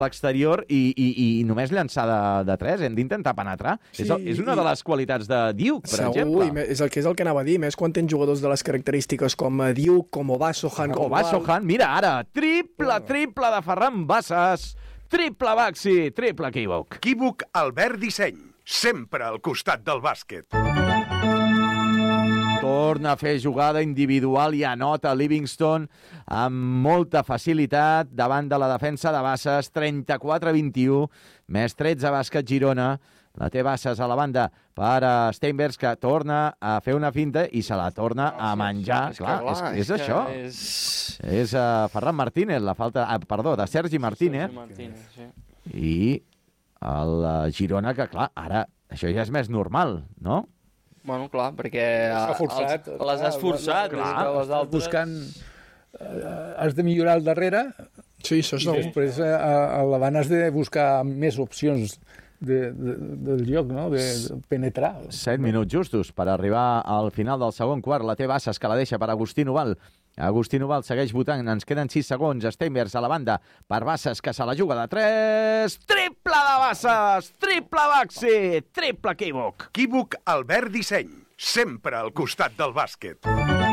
l'exterior i només llançar de 3, hem d'intentar penetrar. Sí, és una de les qualitats de Diuk, per exemple. Segur, és el que anava a dir, més quan tens jugadors de les característiques com Diuk, com Obasohan... Mira, ara, triple de Ferran Bassas, triple Baxi, triple equívoc. Equívoc Albert Disseny, sempre al costat del bàsquet. Torna a fer jugada individual i anota Livingston amb molta facilitat davant de la defensa de Bassas, 34-21, més 13 bàsquet Girona. La té Bassas a la banda per a Steinbergs, que torna a fer una finta i se la torna a menjar. És això. És Ferran Martínez, la falta... Perdó, de Sergi Martínez. I el Girona, que clar, ara això ja és més normal, no? Bueno, clar, perquè les has forçat. Estàs buscant... Has de millorar al darrere. Sí, això és segur. Després a l'avant has de buscar més opcions del joc, no? De penetrar. 7 minuts justos per arribar al final del segon quart. La té Bassas, que la deixa per Agustí Noval. Agustí Noval segueix votant, ens queden 6 segons. Steinbergs a la banda per Bassas, que se la juga de 3. Triple de Bassas, triple Baxi, triple equívoc. Equívoc Albert Disseny, sempre al costat del bàsquet.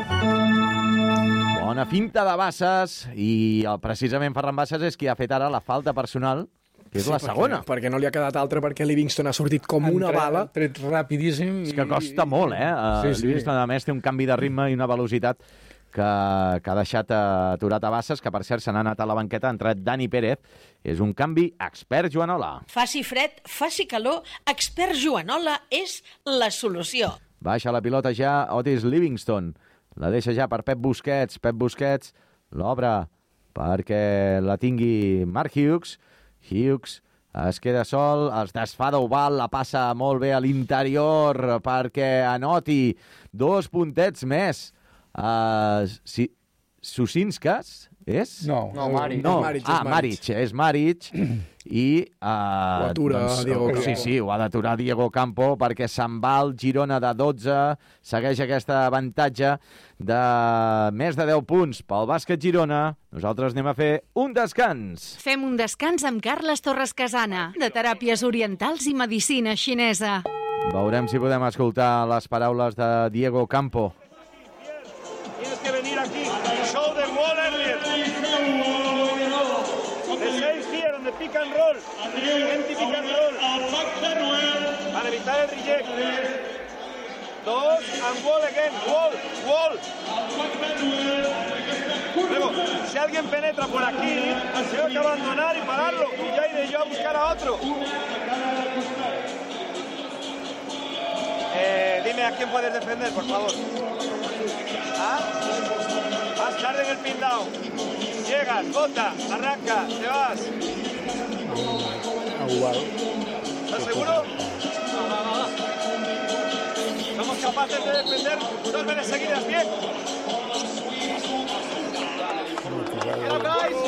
Bona finta de Bassas i precisament Ferran Bassas és qui ha fet ara la falta personal, que és la segona. Perquè no li ha quedat altra, perquè Livingston ha sortit com una bala. Tret rapidíssim. És que costa molt, Livingston, a més, té un canvi de ritme i una velocitat que ha deixat aturat a Bassas, que per cert se n'ha anat a la banqueta, ha entrat Dani Pérez. És un canvi expert Joanola. Faci fred, faci calor, expert Joanola és la solució. Baixa la pilota ja Otis Livingston. La deixa ja per Pep Busquets. Pep Busquets l'obre perquè la tingui Mark Hughes. Hughes es queda sol, es desfà d'Oval, la passa molt bé a l'interior perquè anoti 2 puntets més. Susinskas, és? No, Maric. Maric, és Maric. I ho atura Diego Campo. Sí, ho ha d'aturar Diego Campo perquè se'n va el Girona de 12, segueix aquest avantatge de més de 10 punts pel bàsquet Girona. Nosaltres anem a fer un descans. Fem un descans amb Carles Torres Casana, de Teràpies Orientals i Medicina Xinesa. Veurem si podem escoltar les paraules de Diego Campo. Tienes que venir aquí y show the wall earlier. The 6 here on the pick and roll. Empty pick and roll. Para evitar el reject. 2 and wall again. Wall. Luego, si alguien penetra por aquí, tengo que abandonar y pararlo. Y ya iré yo a buscar a otro. Dime a quién puedes defender, por favor. Vas tarde en el pin down. Llegas, bota, arranca, te vas. ¿Estás seguro? Somos capaces de defender 2 veces seguidas, bien. ¡Queda, guys!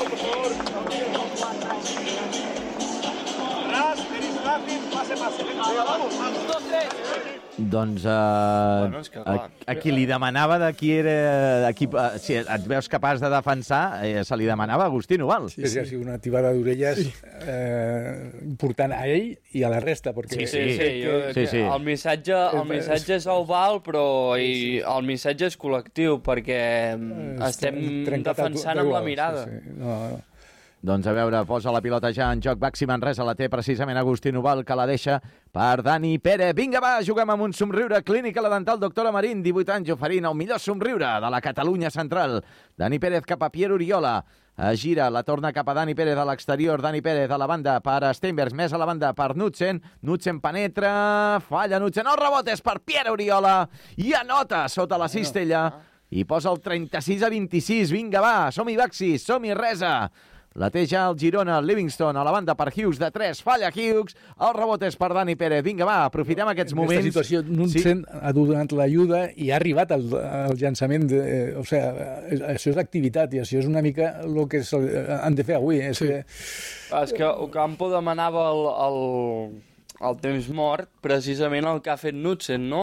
Ras, tenis ràpid, pase. Venga, vamos. 2, 3. Doncs a qui li demanava de qui era... si et veus capaç de defensar, se li demanava a Agustí Noval. Sí. Ha sigut una tibada d'orelles important a ell i a la resta. Perquè Sí. El missatge és oval, però el missatge és col·lectiu, perquè estem defensant amb la mirada. Sí. No. Doncs a veure, posa la pilota ja en joc. Baxi Manresa la té precisament Agustí Noval, que la deixa per Dani Pérez. Vinga, va, juguem amb un somriure. Clínica La Dental Doctora Marín, 18 anys, oferint el millor somriure de la Catalunya central. Dani Pérez cap a Pierre Oriola. Gira, la torna cap a Dani Pérez a l'exterior. Dani Pérez a la banda per Steinbergs, més a la banda per Knudsen. Knudsen penetra, falla Knudsen. El rebot és per Pierre Oriola i anota sota la cistella i posa el 36-26. Vinga, va, som-hi Baxi, som-hi Resa. La té ja el Girona, Livingston a la banda per Hughes de 3, falla Hughes, el rebot és per Dani Pérez. Vinga, va, aprofitem aquests moments. En aquesta situació, Knudsen ha donat l'ajuda i ha arribat al llançament. O sigui, això és activitat i això és una mica el que han de fer avui. És que Ocampo demanava el temps mort, precisament el que ha fet Knudsen, no?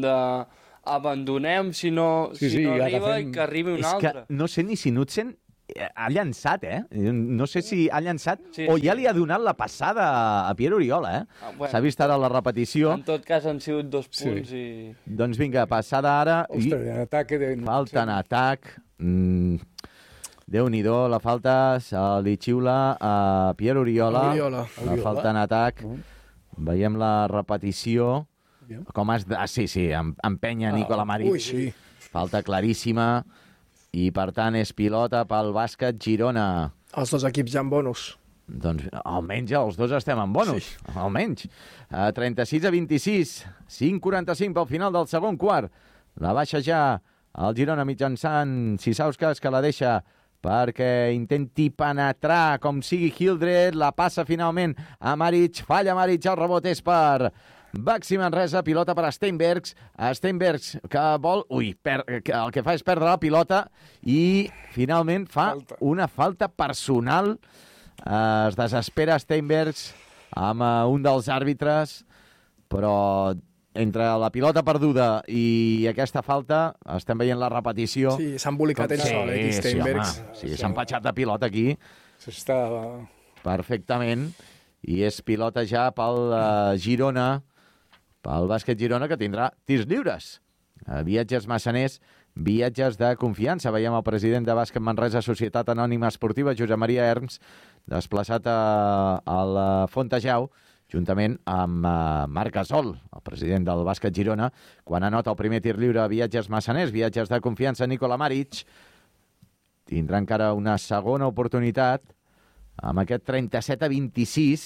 Abandonem si no arriba i que arribi un altre. És que no sé ni si Knudsen ha llançat, No sé si ha llançat o ja li ha donat la passada a Pierre Oriola, S'ha vist ara la repetició. En tot cas han sigut 2 punts i... Doncs vinga, passada ara. Ostres, en atac... Falta en atac. Déu-n'hi-do, la falta se li xiula a Pierre Oriola. La falta en atac. Veiem la repetició. Com has de... Sí, empenya Nikola Maric. Sí. Falta claríssima. I, per tant, és pilota pel bàsquet Girona. Els dos equips ja en bonus. Doncs almenys els dos estem en bonus. Sí. Almenys. 36-26. 5-45 pel final del segon quart. La baixa ja el Girona mitjançant Cisauskas, que la deixa perquè intenti penetrar com sigui Hildred. La passa finalment a Maric. Falla Maric. El rebot és per Baxi Manresa, pilota per a Steinbergs. Steinbergs que vol... el que fa és perdre la pilota i finalment fa una falta personal. Es desespera Steinbergs amb un dels àrbitres, però entre la pilota perduda i aquesta falta estem veient la repetició. Sí, s'ha embolicat ell sol, Steinbergs. Sí, s'ha empatxat de pilota aquí. S'està... Perfectament. I és pilota ja pel Girona, pel bàsquet Girona, que tindrà tirs lliures. Viatges massaners, viatges de confiança. Veiem el president de Bàsquet Manresa, Societat Anònima Esportiva, Josep Maria Herms, desplaçat al Fontejau, juntament amb Marc Gasol, el president del bàsquet Girona, quan anota el primer tir lliure. Viatges massaners, viatges de confiança, Nikola Maric. Tindrà encara una segona oportunitat amb aquest 37-26.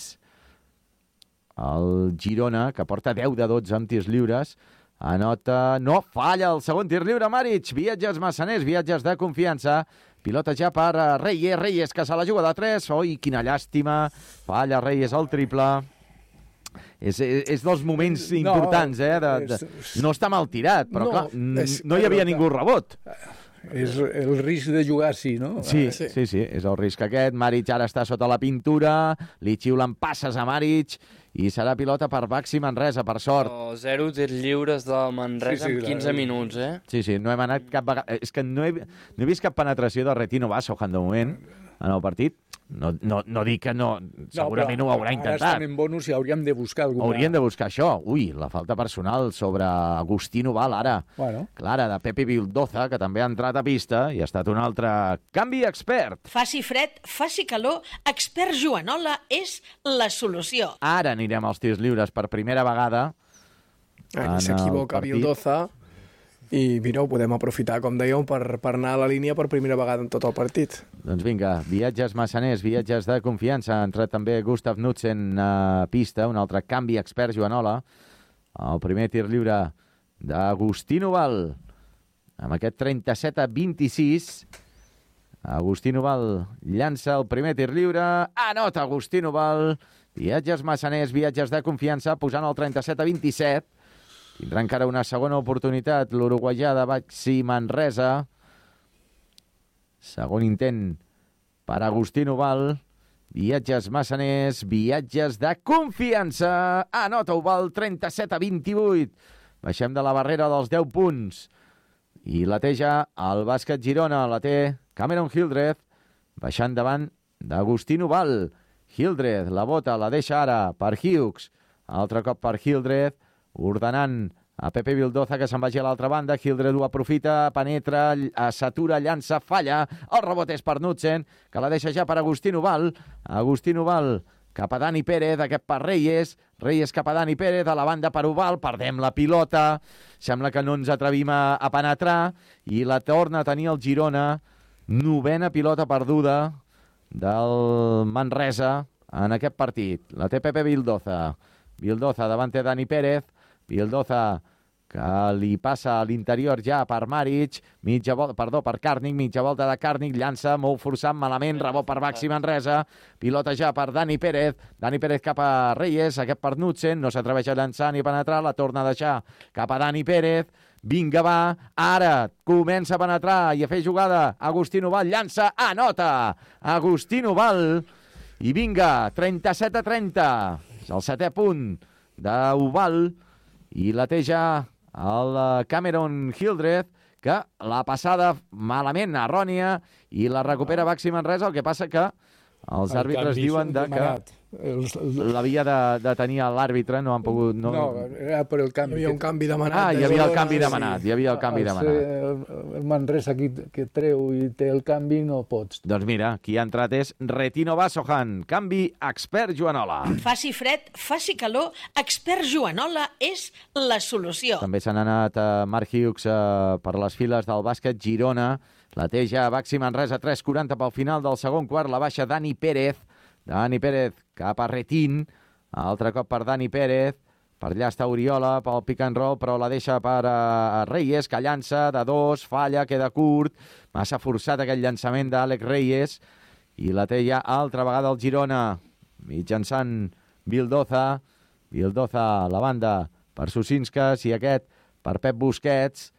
El Girona, que porta 10 de 12 amb tirs lliures, anota... No, falla el segon tir lliure, Maric. Viatges massaners, viatges de confiança. Pilota ja per Reyes, que se la juga de 3. Oi, quina llàstima. Falla Reyes el triple. És dels moments importants, No està mal tirat, però clar, no hi havia ningú rebot. És el risc de jugar així, no? Sí, és el risc aquest. Maric ara està sota la pintura, li xiulen passes a Maric i serà pilota per Baxi Manresa, per sort. 0 tirs lliures de Manresa en 15 minuts, Sí, no hem anat cap vegada... És que no he vist cap penetració de Retino Vasohan de moment en el partit. No dic que no, segurament ho haurà intentat. Ara estan en bonus i hauríem de buscar alguna... Hauríem de buscar això. Ui, la falta personal sobre Agustí Noval, ara. Clara, de Pepe Vildoza, que també ha entrat a pista i ha estat un altre canvi expert. Faci fred, faci calor, expert Joanola és la solució. Ara anirem als tirs lliures per primera vegada. S'equivoca Vildoza. I mira, ho podem aprofitar, com dèiem, per anar a la línia per primera vegada en tot el partit. Doncs vinga, viatges massaners, viatges de confiança. Ha entrat també Gustav Knudsen a pista, un altre canvi expert, Joanola. El primer tir lliure d'Agustí Noval. Amb aquest 37-26, Agustí Noval llança el primer tir lliure. Anota Agustí Noval. Viatges massaners, viatges de confiança, posant el 37-27. Tindrà encara una segona oportunitat l'uruguaià de Baxi Manresa. Segon intent per Agustí Noval. Viatges massaners, viatges de confiança. Anota Oval, 37-28. Baixem de la barrera dels 10 punts. I la té ja el bàsquet Girona. La té Cameron Hildred, baixant davant d'Agustí Noval. Hildred la bota, la deixa ara per Hughes. Altre cop per Hildred, ordenant a Pepe Vildoza que se'n vagi a l'altra banda. Hildred ho aprofita, penetra, s'atura, llança, falla. El rebot és per Knudsen, que la deixa ja per Agustí Noval. Agustí Noval cap a Dani Pérez, aquest per Reyes. Reyes cap a Dani Pérez, a la banda per Oval. Perdem la pilota. Sembla que no ens atrevim a penetrar. I la torna a tenir el Girona. Novena pilota perduda del Manresa en aquest partit. La té Pepe Vildoza. Vildoza davant de Dani Pérez. Vildoza que li passa a l'interior ja per Maric, per Carnic, mitja volta de Carnic, llança molt forçant, malament, rebot per Baxi Manresa, pilota ja per Dani Pérez cap a Reyes, aquest per Knudsen, no s'atreveix a llançar ni a penetrar, la torna a deixar cap a Dani Pérez, vinga va, ara comença a penetrar i a fer jugada, Agustí Noval llança, anota, Agustí Noval, i vinga, 37-30, és el 7è punt d'Oval, i la té ja el Cameron Hildred, que la passada malament, errònia, i la recupera Baxi Manresa, el que passa que els àrbitres diuen que l'havia de tenir l'àrbitre, no han pogut... No, era per el canvi. Hi havia un canvi demanat. Hi havia el canvi demanat, El Manresa que treu i té el canvi no pots. Doncs mira, qui ha entrat és Retino Vasohan, canvi expert Joanola. Faci fred, faci calor, expert Joanola és la solució. També s'han anat Marc Hughes per les files del bàsquet Girona, la té ja Baxi Manresa, 3:40 pel final del segon quart, la baixa Dani Pérez cap a Retín, altre cop per Dani Pérez, per allà està Oriola pel pick and roll, però la deixa per Reyes, que llança de 2, falla, queda curt, massa forçat aquell llançament d'Àlex Reyes, i la té ja altra vegada el Girona, mitjançant Vildoza, la banda per Susinskas, i aquest per Pep Busquets,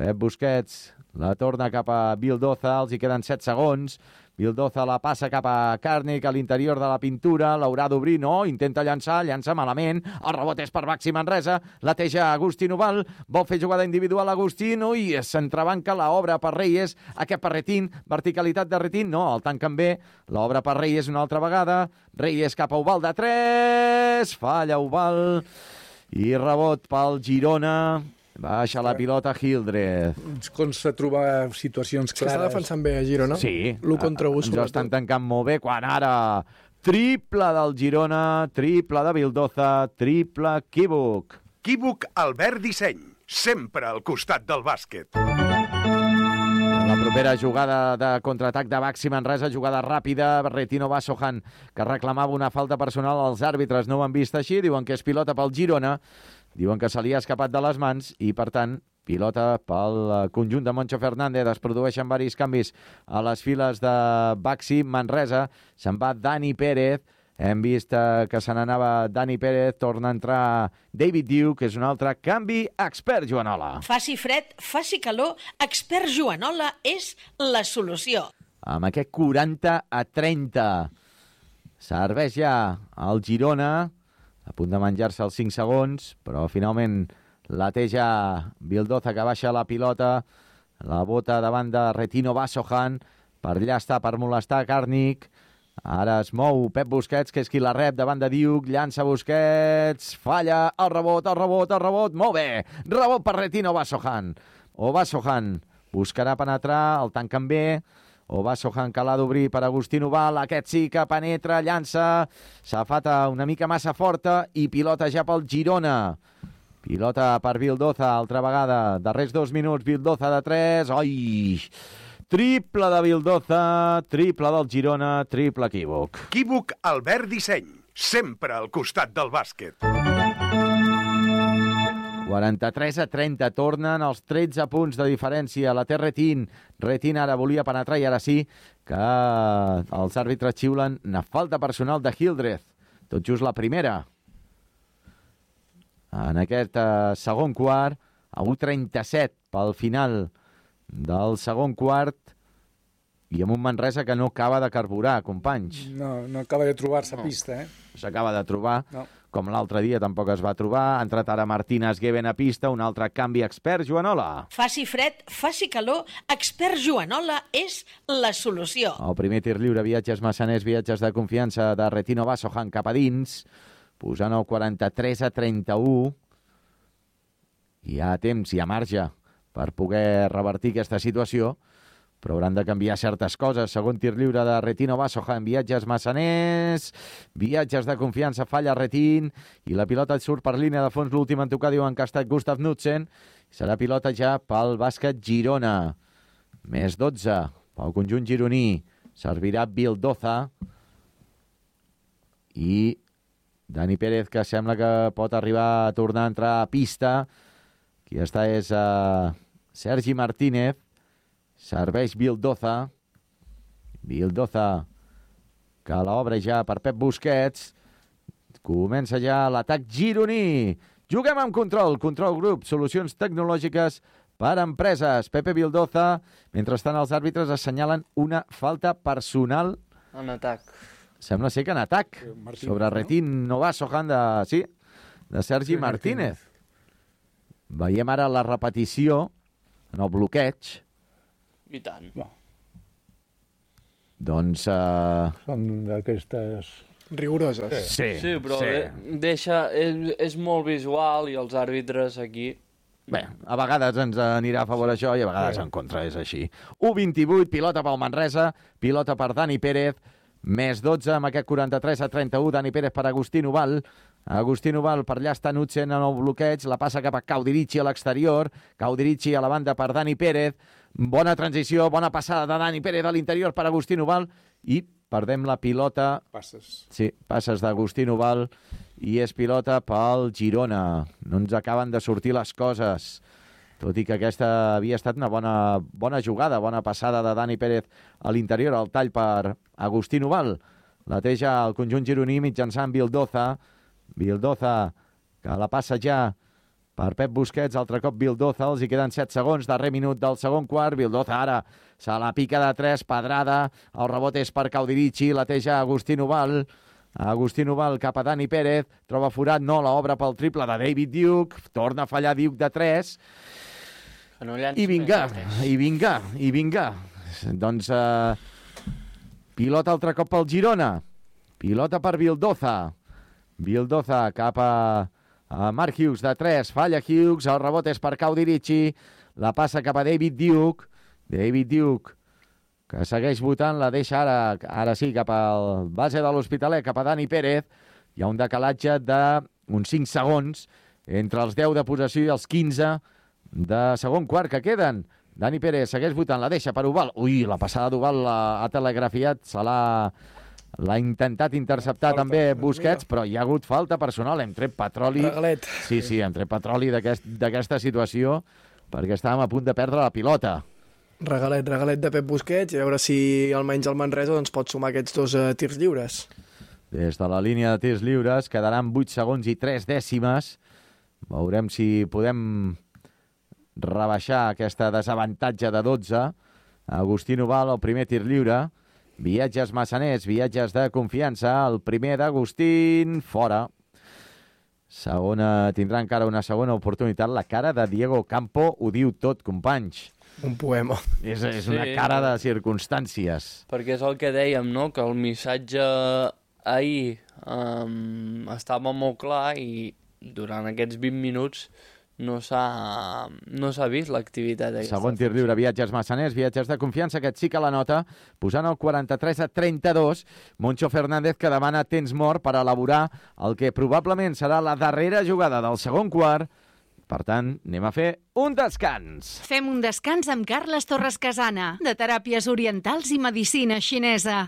la torna cap a Vildoza, els hi queden 7 segons, Vildoza la passa cap a Karnik a l'interior de la pintura, l'haurà d'obrir, no, intenta llança malament, el rebot és per Baxi Manresa, la té ja Agustín Ubal, vol fer jugada individual Agustín, i s'entrebanca l'obra per Reyes, aquest per Retín, verticalitat de Retín, no, el tanquen bé, l'obra per Reyes una altra vegada, Reyes cap a Ubal de 3, falla Ubal, i rebot pel Girona, baixa la pilota Hildreth. Ens consta trobar situacions clares. S'està defensant bé a Girona. Sí. L'1 contra 1. Ens ho estan tancant molt bé, quan ara triple del Girona, triple de Vildoza, triple Quívoc. Quívoc Albert Disseny, sempre al costat del bàsquet. La propera jugada de contraatac de Baxi Manresa, jugada ràpida, Retino Vasohan, que reclamava una falta personal, els àrbitres no ho han vist així, diuen que és pilota pel Girona, diuen que se li ha escapat de les mans i, per tant, pilota pel conjunt de Moncho Fernández. Es produeixen diversos canvis a les files de Baxi Manresa. Se'n va Dani Pérez. Hem vist que se n'anava Dani Pérez. Torna a entrar David Duke, que és un altre canvi expert Joanola. Faci fred, faci calor, expert Joanola és la solució. Amb aquest 40-30 serveix ja el Girona, a punt de menjar-se els 5 segons, però finalment la té ja Vildoza, que baixa la pilota, la bota davant de Retino Vasohan, per allà està per molestar Karnik, ara es mou Pep Busquets, que és qui la rep davant de Duke, llança Busquets, falla, el rebot, molt bé, rebot per Retino Vasohan, Vasohan buscarà penetrar, el tanquen bé, Vasohan, que l'ha d'obrir per Agustín Ubal, aquest sí que penetra, llança, safata una mica massa forta i pilota ja pel Girona. Pilota per Vildoza, altra vegada, darrers 2 minuts, Vildoza de 3, triple de Vildoza, triple del Girona, triple Quívoc. Quívoc Albert Disseny, sempre al costat del bàsquet. 43-30, tornen els 13 punts de diferència. La té Retín. Retín ara volia penetrar i ara sí que els àrbitres xiulen una falta personal de Hildreth. Tot just la primera. En aquest segon quart, a 1:37 pel final del segon quart, i amb un Manresa que no acaba de carburar, companys. No acaba de trobar-se a pista, No s'acaba de trobar. No. Com l'altre dia tampoc es va trobar. Ha entrat ara Martínez Gueben a pista, un altre canvi expert, Joanola. Faci fred, faci calor, expert Joanola és la solució. El primer tir lliure, viatges massaners, viatges de confiança de Retino Vasohan cap a dins, posant el 43-31. Hi ha temps, hi ha marge per poder revertir aquesta situació, però hauran de canviar certes coses. Segon tir lliure de Retino Vasohan, viatges massaners, viatges de confiança, falla Retín, i la pilota surt per línia de fons. L'últim en tocar diuen que ha estat Gustav Knudsen. Serà pilota ja pel bàsquet Girona. Més 12 pel conjunt gironí. Servirà Vildoza. I Dani Pérez, que sembla que pot arribar a tornar a entrar a pista. Qui està és Sergi Martínez. Serveix Vildoza, que l'obre ja per Pep Busquets. Comença ja l'atac gironí. Juguem amb Control Group, solucions tecnològiques per a empreses. Pepe Vildoza, mentrestant els àrbitres assenyalen una falta personal. En atac. Sembla ser que en atac, sobre Retín Vasohan de Sergi Martínez. Veiem ara la repetició. en el bloqueig. I tant. Doncs... Són d'aquestes... rigoroses. Sí, però és molt visual i els àrbitres aquí... Bé, a vegades ens anirà a favor això i a vegades en contra, és així. 1-28, pilota pel Manresa, pilota per Dani Pérez, més 12 amb aquest 43-31, Dani Pérez per Agustí Noval. Agustí Noval per allà està Nutzen en el bloqueig, la passa cap a Caudirici a l'exterior, Caudirici a la banda per Dani Pérez, bona transició, bona passada de Dani Pérez a l'interior per Agustí Noval i perdem la pilota. Passes. Sí, passes d'Agustí Noval i és pilota pel Girona. No ens acaben de sortir les coses, tot i que aquesta havia estat una bona jugada, bona passada de Dani Pérez a l'interior, al tall per Agustí Noval. Lateja el conjunt gironí mitjançant Vildoza, que la passa ja per Pep Busquets, altre cop Vildoza, els hi queden 7 segons, darrer minut del segon quart, Vildoza ara se la pica de 3, pedrada, el rebot és per Caudirici, lateja Agustí Noval cap a Dani Pérez, troba forat, no, l'obra pel triple de David Duke, torna a fallar Duke de 3, i vinga. Doncs pilota altre cop pel Girona, pilota per Vildoza cap a Mark Hughes de 3, falla Hughes, el rebot és per Caudirici, la passa cap a David Duke, que segueix votant, la deixa ara sí, cap al base de l'Hospitalet, cap a Dani Pérez. Hi ha un decalatge d'uns 5 segons entre els 10 de possessió i els 15 de segon quart que queden. Dani Pérez segueix votant, la deixa per Ubal. Ui, la passada d'Ubal ha telegrafiat, l'ha intentat interceptar també Busquets, però hi ha hagut falta personal. Hem tret petroli. Regalet. Sí, hem tret petroli d'aquesta situació perquè estàvem a punt de perdre la pilota. Regalet de Pep Busquets, i a veure si almenys el Manresa pot sumar aquests 2 tirs lliures. Des de la línia de tirs lliures quedaran 8 segons i 3 dècimes. Veurem si podem rebaixar aquesta desavantatge de 12. Agustí Noval, el primer tir lliure. Viatges massaners, viatges de confiança. El primer d'Agustín, fora. Tindrà encara una segona oportunitat. La cara de Diego Campo ho diu tot, companys. Un poema. És una cara de circumstàncies. Perquè és el que dèiem, no?, que el missatge ahir estava molt clar i durant aquests 20 minuts no s'ha vist l'activitat. Segon tir lliure, viatges massaners, viatges de confiança, aquest sí que la nota, posant el 43-32, Moncho Fernández, que demana temps mort per elaborar el que probablement serà la darrera jugada del segon quart. Per tant, anem a fer un descans. Fem un descans amb Carles Torres Casana, de Teràpies Orientals i Medicina Xinesa.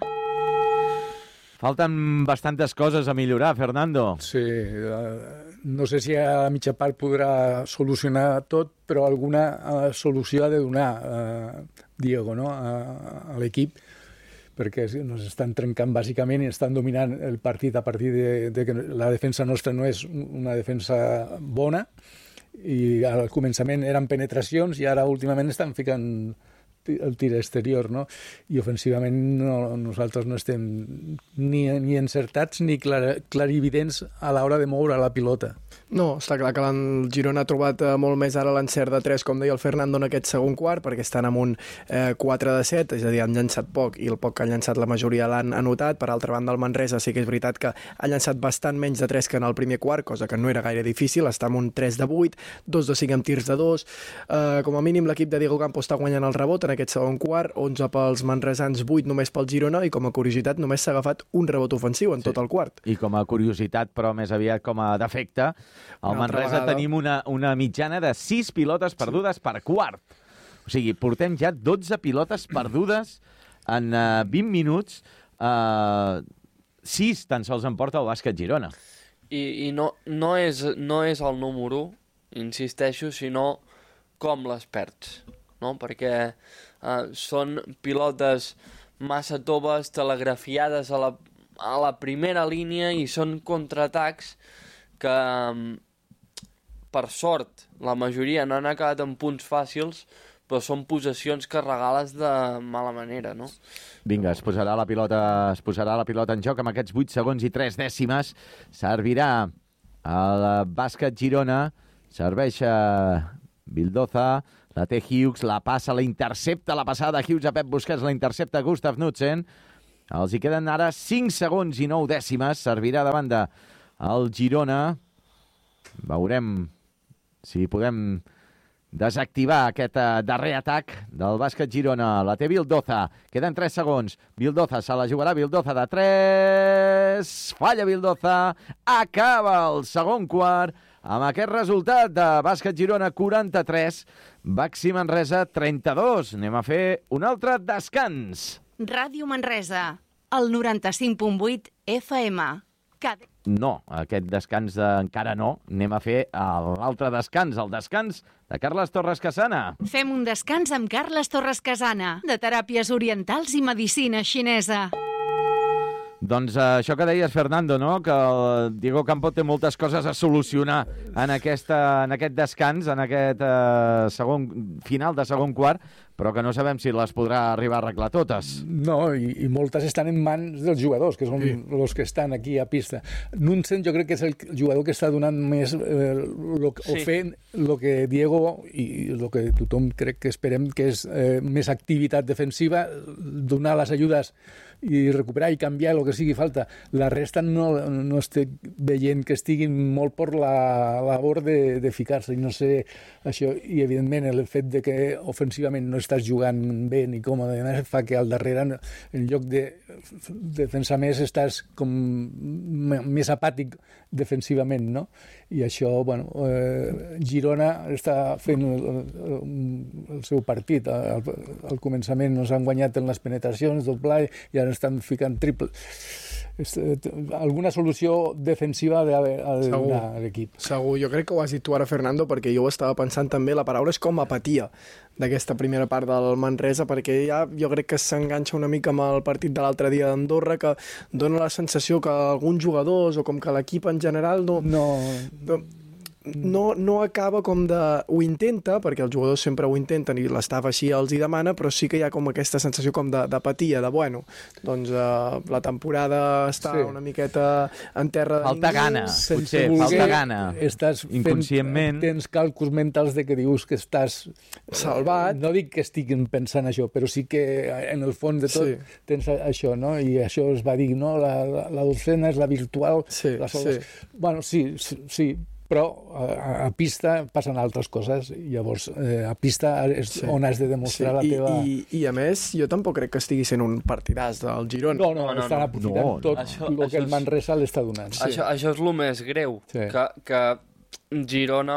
Falten bastantes coses a millorar, Fernando. Sí, no sé si a mitja part podrà solucionar tot, però alguna solució ha de donar Diego, no?, a l'equip, perquè ens estan trencant bàsicament i estan dominant el partit a partir de que la defensa nostra no és una defensa bona, i al començament eren penetracions i ara últimament estan ficant el tir exterior, no? I ofensivament nosaltres no estem ni encertats ni clarividents a l'hora de moure la pilota. No, està clar que el Girona ha trobat molt més ara l'encert de 3, com deia el Fernando, en aquest segon quart, perquè estan amb un 4 de 7, és a dir, han llançat poc, i el poc que han llançat la majoria l'han anotat. Per altra banda, el Manresa sí que és veritat que ha llançat bastant menys de 3 que en el primer quart, cosa que no era gaire difícil, està amb un 3 de 8, 2 de 5 amb tirs de 2. Com a mínim, l'equip de Diego Campo està guanyant el rebot en aquest segon quart, 11 pels manresans, 8 només pel Girona, i com a curiositat només s'ha agafat un rebot ofensiu en tot el quart. I com a curiositat, però més aviat com a defecte, al Manresa tenim una mitjana de 6 pilotes perdudes per quart. O sigui, portem ja 12 pilotes perdudes en 20 minuts. 6 tan sols en porta el bàsquet Girona. I no és el número 1, insisteixo, sinó com les perds, no? Perquè són pilotes massa toves, telegrafiades a la primera línia, i són contraatacs que, per sort, la majoria no han acabat en punts fàcils, però són possessions que regales de mala manera, no? Vinga, es posarà la pilota en joc amb aquests 8 segons i 3 dècimes. Servirà el bàsquet Girona, serveix Vildoza, la té Hughes, la passa, la intercepta, la passada de Hughes a Pep Busquets, la intercepta Gustav Knudsen. Els hi queden ara 5 segons i 9 dècimes. Servirà de banda el Girona. Veurem si podem desactivar aquest darrer atac del bàsquet Girona. La té Vildoza. Queden 3 segons. Vildoza se la jugarà. Vildoza de 3. Falla Vildoza. Acaba el segon quart amb aquest resultat de bàsquet Girona 43. Baxi Manresa 32. Anem a fer un altre descans. Ràdio Manresa, el 95.8 FM. No, aquest descans encara no. Anem a fer l'altre descans, el descans de Carles Torres Casana. Fem un descans amb Carles Torres Casana, de Teràpies Orientals i Medicina Xinesa. Doncs això que deies, Fernando, no? Que el Diego Campo té moltes coses a solucionar en aquest descans, en aquest final de segon quart, però que no sabem si les podrà arribar a arreglar totes. No, i moltes estan en mans dels jugadors, que són els que estan aquí a pista. Knudsen jo crec que és el jugador que està donant més o fent el que Diego i el que tothom crec que esperem, que és més activitat defensiva, donar les ajudes i recuperar i canviar el que sigui falta. La resta no estic veient que estiguin molt per la labor de ficar-se, i no sé això, i evidentment el fet de que ofensivament no estàs jugant bé ni còmode fa que al darrere, en lloc de defensar més, estàs com més apàtic defensivament, no? I això, bueno, Girona està fent el seu partit. Al començament no s'han guanyat en les penetracions, doble, i ara estan ficant triple. Alguna solució defensiva ha de donar a l'equip. Segur, jo crec que ho has dit tu ara, Fernando, perquè jo ho estava pensant també, la paraula és com apatia d'aquesta primera part del Manresa, perquè ja jo crec que s'enganxa una mica amb el partit de l'altre dia d'Andorra, que dona la sensació que alguns jugadors o com que l'equip en general no acaba com de... Ho intenta, perquè els jugadors sempre ho intenten i l'estaf així els hi demana, però sí que hi ha com aquesta sensació com d'apatia, de bueno, doncs la temporada està una miqueta en terra de falta gana, potser, falta gana. Estàs inconscientment. Tens càlculs mentals de que dius que estàs salvat. No dic que estiguin pensant això, però sí que en el fons de tot tens això, no? I això es va dir, no? La docena és la virtual. Bueno, sí, però a pista passen altres coses, llavors a pista és on has de demostrar la teva... I a més, jo tampoc crec que estigui sent un partidàs del Girona. No, estan aprofitant tot el que el Manresa l'està donant. Això és el més greu, que Girona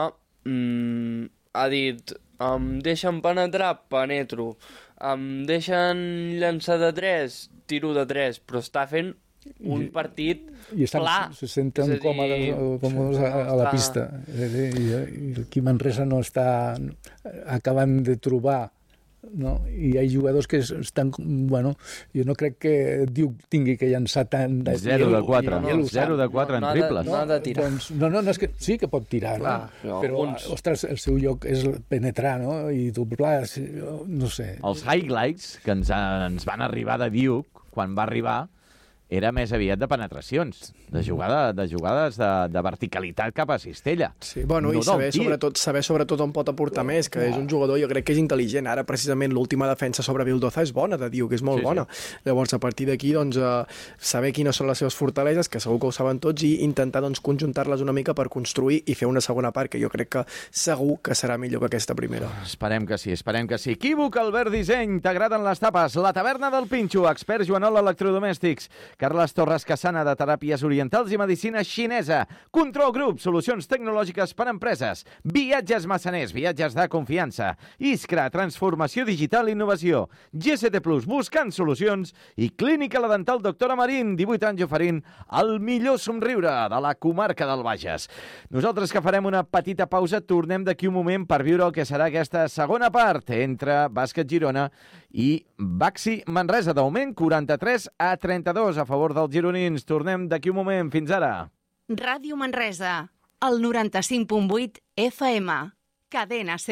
ha dit em deixen penetrar, penetro, em deixen llançar de 3, tiro de 3, però està fent un partit pla. Se senten còmodes a la pista. I aquí Manresa no està acabant de trobar, no? I hi ha jugadors que estan... Bueno, jo no crec que Diu tingui que llançar tant... 0 de 4. 0 de 4 en triples. No ha de tirar. No, és que sí que pot tirar, però, ostres, el seu lloc és penetrar, no? I doblar, no sé. Els highlights que ens van arribar de Diuc, quan va arribar, era més aviat de penetracions, de jugades de verticalitat cap a cistella. Sí, bueno, i saber sobretot on pot aportar més, que és un jugador, jo crec que és intel·ligent. Ara, precisament, l'última defensa sobre Vildoza és bona, de Diu, que és molt bona. Llavors, a partir d'aquí, doncs, saber quines són les seves fortaleses, que segur que ho saben tots, i intentar, doncs, conjuntar-les una mica per construir i fer una segona part, que jo crec que segur que serà millor que aquesta primera. Esperem que sí, esperem que sí. Equívoc, Albert Disseny, t'agraden les tapes. La taverna del Pinxo, expert Joanol Electrodomèstics. Carles Torres Casana, de Teràpies Orientals i Medicina Xinesa. Control Group, solucions tecnològiques per a empreses. Viatges Massaners, viatges de confiança. Iskra, transformació digital i innovació. GST Plus, buscant solucions. I Clínica La Dental Doctora Marín, 18 anys oferint el millor somriure de la comarca del Bages. Nosaltres, que farem una petita pausa, tornem d'aquí un moment per viure el que serà aquesta segona part entre Bàsquet Girona i Baxi Manresa. D'augment 43-32 a favor dels gironins. Tornem d'aquí un moment. Fins ara. Ràdio Manresa, el 95.8 FM. Cadena SER.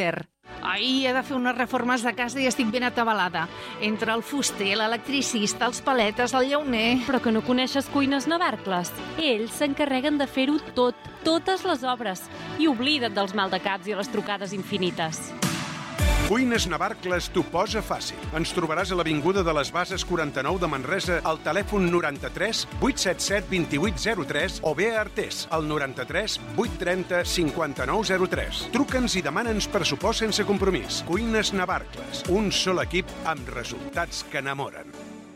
Ai, he de fer unes reformes de casa i estic ben atabalada. Entre el fuster, l'electricista, els paletes, el llauner... Però que no coneixes Cuines Navarcles. Ells s'encarreguen de fer-ho tot, totes les obres. I oblida't dels maldecaps i les trucades infinites. Cuines Navarcles t'ho posa fàcil. Ens trobaràs a l'Avinguda de les Bases 49 de Manresa al telèfon 93 877 2803 o bé a Artés al 93 830 5903. Truca'ns i demana'ns pressupost sense compromís. Cuines Navarcles, un sol equip amb resultats que enamoren.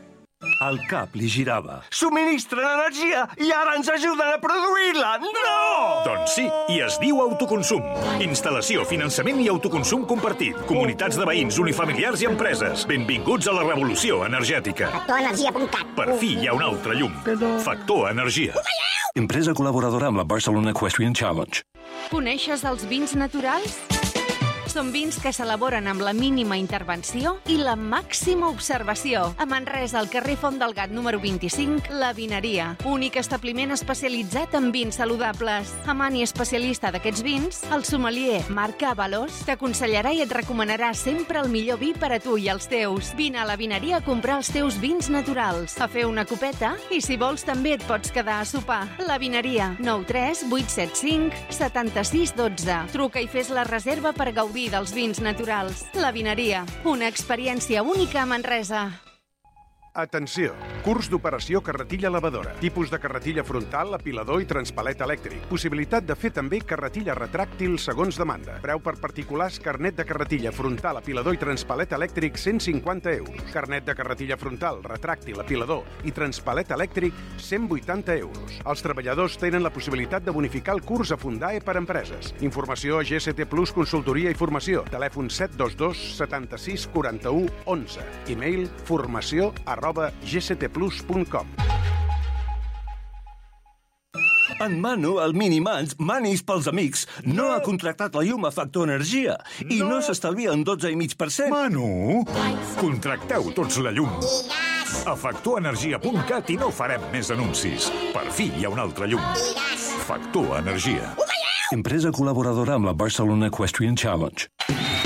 El cap li girava. Subministren energia i ara ens ajuden a produir-la! No! Doncs sí, i es diu autoconsum. Instal·lació, finançament i autoconsum compartit. Comunitats de veïns, unifamiliars i empreses. Benvinguts a la revolució energètica. Factorenergia.cat. Per fi hi ha un altre llum. Factor Energia. Empresa col·laboradora amb la Barcelona Equestrian Challenge. Coneixes els vins naturals? Són vins que s'elaboren amb la mínima intervenció i la màxima observació. A Manresa, al carrer Font del Gat, número 25, La Vineria. Únic establiment especialitzat en vins saludables. Amant i especialista d'aquests vins, el sommelier Marc Avalos t'aconsellarà i et recomanarà sempre el millor vi per a tu i els teus. Vine a La Vineria a comprar els teus vins naturals, a fer una copeta i, si vols, també et pots quedar a sopar. La Vineria, 93 875 76 12. Truca i fes la reserva per gaudir dels vins naturals. La Vineria, una experiència única a Manresa. Atenció! Curs d'operació carretilla lavadora. Tipus de carretilla frontal, apilador i transpalet elèctric. Possibilitat de fer també carretilla retràctil segons demanda. Preu per particulars: carnet de carretilla frontal, apilador i transpalet elèctric, 150 euros. Carnet de carretilla frontal, retràctil, apilador i transpalet elèctric, 180 euros. Els treballadors tenen la possibilitat de bonificar el curs a Fundae per empreses. Informació a GST Plus Consultoria i Formació. Telèfon 722 76 41 11. E-mail formació@gstplus.com. En Manu, el Minimans, Manis pels amics, no ha contractat la llum a Factor Energia i no s'estalvia un 12,5%. Manu, contracteu tots la llum. A factorenergia.cat i no farem més anuncis. Per fi hi ha un altre llum. Factor Energia. Empresa col·laboradora amb la Barcelona Equestrian Challenge.